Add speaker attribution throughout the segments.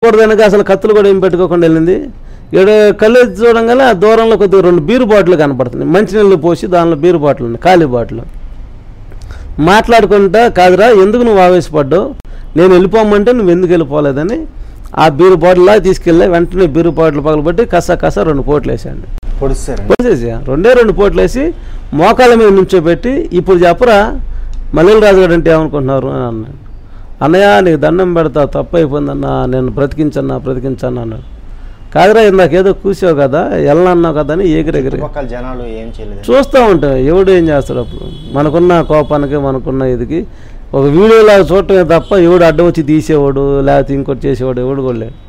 Speaker 1: పెట్టకూడదనగా అసలు కత్తులు కూడా ఏం పెట్టుకోకుండా వెళ్ళింది. ఏడు కళ్ళు చూడంగానే ఆ దూరంలో కొద్దిగా 2 బీరు బాటిల్ కనపడుతున్నాయి. మంచినీళ్ళు పోసి దానిలో బీరు బాటిల్ ఉంది, ఖాళీ బాటిల్. మాట్లాడుకుంటా, కాదురా ఎందుకు నువ్వు ఆవేశపడ్డావు, నేను వెళ్ళిపోమంటే నువ్వు ఎందుకు వెళ్ళిపోలేదని ఆ బీరు బాటిల్లా తీసుకెళ్ళి వెంటనే బీరు బాటిల్ పగలబట్టి కస 2 పోట్లు వేసాడు. పొడిసేసి 2 పోట్లు వేసి మోకాళ్ళ మీద నుంచోబెట్టి, ఇప్పుడు చెప్పరా మల్లెల రాజు గారు అంటే ఏమనుకుంటున్నారు అని అన్నాడు. అన్నయ్య నీకు దండం పెడతా, తప్పు అయిపోయిందన్నా, నేను బ్రతికించన్నా అన్నాడు. కాదురా ఇందాకేదో కూసావు కదా, వెళ్ళన్నావు కదా అని ఎగిరెగిరి
Speaker 2: జనాలు ఏం చేయలేదు
Speaker 1: చూస్తూ ఉంటాం. ఎవడు ఏం చేస్తాడు అప్పుడు, మనకున్న కోపానికి మనకున్న ఇదికి ఒక వీడియోలా చూడటమే తప్ప ఎవడు అడ్డం వచ్చి తీసేవాడు లేకపోతే ఇంకోటి చేసేవాడు ఎవడు కూడా లేడు.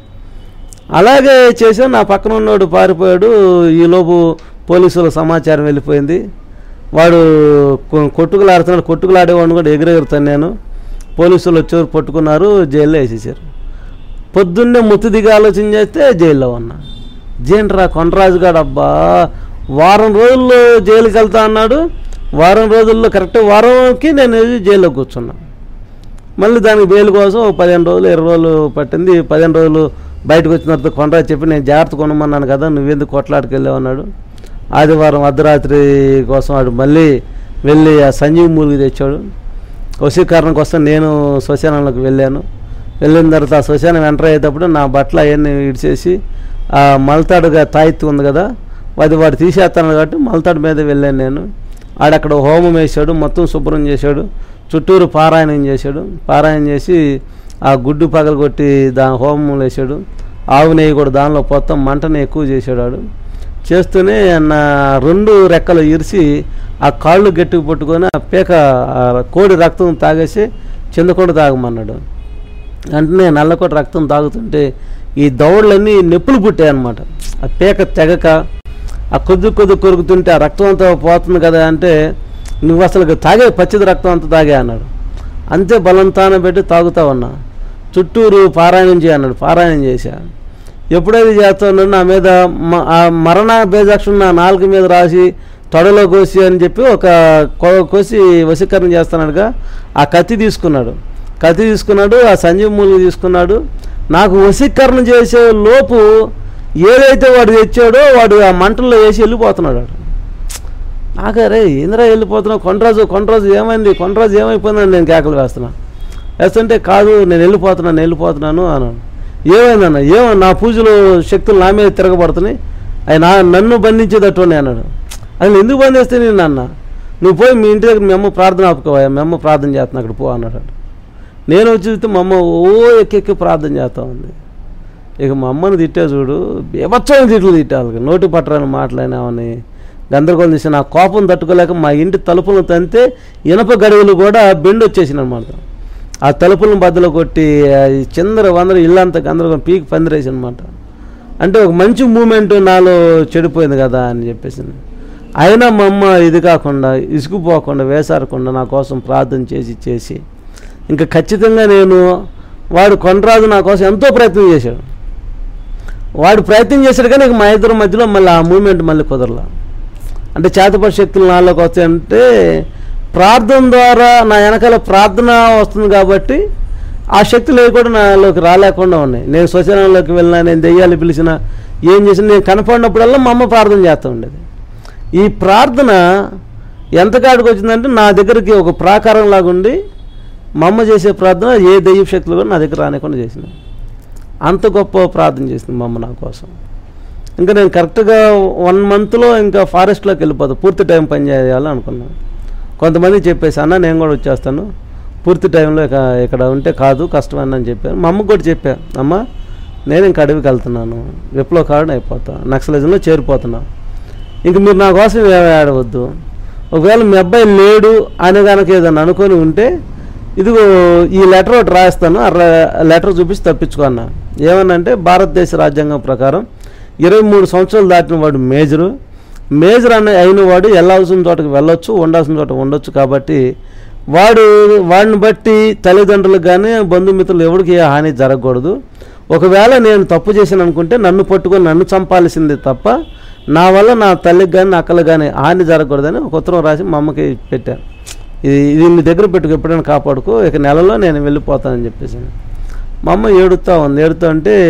Speaker 1: అలాగే చేసా. నా పక్కన ఉన్నవాడు పారిపోయాడు. ఈలోపు పోలీసులకు సమాచారం వెళ్ళిపోయింది. వాడు కొట్టుకులాడుతున్నాడు. కొట్టుకులాడేవాడిని కూడా ఎగిరెగురుతాను నేను. పోలీసులు వచ్చేవారు పట్టుకున్నారు, జైల్లో వేసేసారు. పొద్దున్నే ముత్తు దిగి ఆలోచన చేస్తే జైల్లో ఉన్నా. జేంట్రా కొండరాజు గారు అబ్బా వారం రోజుల్లో జైలుకి వెళ్తా అన్నాడు. వారం రోజుల్లో కరెక్ట్ వారంకి నేను జైల్లో కూర్చున్నా. మళ్ళీ దానికి బెయిల్ కోసం 15 రోజులు 20 రోజులు పట్టింది. 15 రోజులు బయటకు వచ్చిన తర్వాత కొండరాజు చెప్పి నేను జాగ్రత్త కొనమన్నాను కదా, నువ్వెందుకు కొట్లాడికి వెళ్ళావన్నాడు. ఆదివారం అర్ధరాత్రి కోసం వాడు మళ్ళీ వెళ్ళి ఆ సంజీవ్ మూలికి తెచ్చాడు. వశీకరణ కోసం నేను శ్మశానంలోకి వెళ్ళాను. వెళ్ళిన తర్వాత ఆ శ్మశానం ఎంటర్ అయ్యేటప్పుడు నా బట్టలు అవన్నీ ఇడిచేసి ఆ మలతాడుగా తాయిత్తు ఉంది కదా, వాడు తీసేస్తాను కాబట్టి మలతాడు మీద వెళ్ళాను నేను. ఆడక్కడ హోమం వేసాడు, మొత్తం శుభ్రం చేశాడు, చుట్టూరు పారాయణం చేశాడు. పారాయణం చేసి ఆ గుడ్డు పగలగొట్టి దాని హోమం వేసాడు. ఆవు నెయ్యి కూడా దానిలో మొత్తం మంటని ఎక్కువ చేశాడు. వాడు చేస్తూనే నా 2 రెక్కలు ఇరిసి ఆ కాళ్ళు గట్టిగా పట్టుకొని ఆ పీక కోడి రక్తం తాగేసి చిందకొండ తాగమన్నాడు. వెంటనే నల్లకోట రక్తం తాగుతుంటే ఈ దవడలన్నీ నొప్పులు పుట్టాయి అన్నమాట. ఆ పీక తెగక ఆ కొద్ది కొరుకుతుంటే ఆ రక్తం అంతా పోతుంది కదా అంటే, నువ్వు అసలు తాగే పచ్చిది రక్తం అంతా తాగే అన్నాడు. అంతే బలంతాన పెట్టి తాగుతా ఉన్నా. చుట్టూరు పారాయణం చేయన్నాడు. పారాయణం చేశా. ఎప్పుడైతే చేస్తున్నాడు నా మీద ఆ మరణ బేజాక్షం నా నాలుగు మీద రాసి తొడలో కోసి అని చెప్పి ఒక కోసి వశీకరణ చేస్తున్నాడుగా. ఆ కత్తి తీసుకున్నాడు. ఆ సంజీవ్ మూలికి తీసుకున్నాడు. నాకు వశీకరణ చేసే లోపు ఏదైతే వాడు తెచ్చాడో వాడు ఆ మంటల్లో వేసి వెళ్ళిపోతున్నాడు. నాకరే ఇంద్రా వెళ్ళిపోతున్నావు, కొండరాజు ఏమైంది, కొండరాజు ఏమైపోయిందని నేను కేకలు వేస్తుంటే కాదు నేను వెళ్ళిపోతున్నాను అన్నాను. ఏమైందన్న, నా పూజలు శక్తులు నా మీద తిరగబడుతున్నాయి, అవి నన్ను బంధించేటట్టునే అన్నాడు. అది ఎందుకు బంధిస్తే నేను అన్న, నువ్వు పోయి మీ ఇంటి దగ్గర మీ అమ్మ ప్రార్థన ఆపుకోవా, మీ అమ్మ ప్రార్థన చేస్తున్నా అక్కడ పో అన్నాడు. నేను వచ్చి చూస్తే మా అమ్మ ఎక్కి ప్రార్థన చేస్తూ ఉంది. ఇక మా అమ్మని తిట్టే చూడు, బీభత్సమైన తిట్లు తిట్టాలి, నోటి పట్టరాని మాట్లాడినామని గందరగోళం చేసి నా కోపం తట్టుకోలేక మా ఇంటి తలుపులను తంతే ఇనప గడువులు కూడా బెండ్ వచ్చేసిన అనమాట. ఆ తలుపులను బద్దలు కొట్టి చిందర ఇల్లంతా గందరగోళం పీకి పందిరేసి అనమాట. అంటే ఒక మంచి మూమెంట్ నాలో చెడిపోయింది కదా అని చెప్పేసి. అయినా మా అమ్మ ఇది కాకుండా ఇసుకుపోకుండా వేసారకుండా నా కోసం ప్రార్థన చేసి ఇంకా ఖచ్చితంగా వాడు కొండరాజు నా కోసం ఎంతో ప్రయత్నం చేశాడు. వాడు ప్రయత్నం చేశాడు కానీ ఇక మా ఇద్దరి మధ్యలో మళ్ళీ ఆ మూమెంట్ మళ్ళీ కుదరలా. అంటే చేతపడి శక్తులు నాలోకి వస్తాయంటే ప్రార్థన ద్వారా నా వెనకాల ప్రార్థన వస్తుంది కాబట్టి ఆ శక్తులు కూడా నాలోకి రాలేకుండా ఉన్నాయి. నేను శ్మశానంలోకి వెళ్ళినా, నేను దెయ్యాలు పిలిచినా, ఏం చేసినా నేను కనపడినప్పుడల్లా మా అమ్మ ప్రార్థన చేస్తూ ఉండేది. ఈ ప్రార్థన ఎంతకాడికి వచ్చిందంటే నా దగ్గరికి ఒక ప్రాకారం లాగుండి మా అమ్మ చేసే ప్రార్థన ఏ దెయ్య శక్తులు కూడా నా దగ్గర రానికుండా చేసిన అంత గొప్ప ప్రార్థన చేసింది మా అమ్మ నా కోసం. ఇంకా నేను కరెక్ట్గా 1 మంత్లో ఇంకా ఫారెస్ట్లోకి వెళ్ళిపోతాను, పూర్తి టైం పని చేయాలని అనుకున్నాను. కొంతమంది చెప్పేసి అన్న నేను కూడా వచ్చేస్తాను, పూర్తి టైంలో ఇక్కడ ఉంటే కాదు కష్టమని అని చెప్పాను. మా అమ్మకు కూడా చెప్పాను, అమ్మ నేను ఇంక అడవికి వెళ్తున్నాను, విప్లవకారుని అయిపోతా, నక్సలిజంలో చేరిపోతున్నాను, ఇంక మీరు నా కోసం ఆడవద్దు. ఒకవేళ మీ అబ్బాయి లేడు అని కనుక ఏదన్నా అనుకొని ఉంటే ఇదిగో ఈ లెటర్ ఒకటి రాస్తాను, ఆ లెటర్ చూపించి తప్పించుకున్నా. ఏమనంటే భారతదేశ రాజ్యాంగం ప్రకారం 23 సంవత్సరాలు దాటిన వాడు మేజర్ అయిన వాడు వెళ్ళాల్సిన చోటకి వెళ్ళొచ్చు, ఉండాల్సిన చోట ఉండొచ్చు. కాబట్టి వాడిని బట్టి తల్లిదండ్రులకు కానీ బంధుమిత్రులు ఎవరికి ఏ హాని జరగకూడదు. ఒకవేళ నేను తప్పు చేశాను అనుకుంటే నన్ను పట్టుకొని నన్ను చంపాల్సింది తప్ప నా వల్ల నా తల్లికి కానీ నా అక్కలకు కానీ హాని జరగకూడదని ఒక ఉత్తరం రాసి మా అమ్మకి పెట్టాను. ఇది నీ దగ్గర పెట్టుకు, ఎప్పుడైనా కాపాడుకో, ఇక నెలలో నేను వెళ్ళిపోతానని చెప్పేసి. మా అమ్మ ఏడుస్తూ ఉంది. అంటే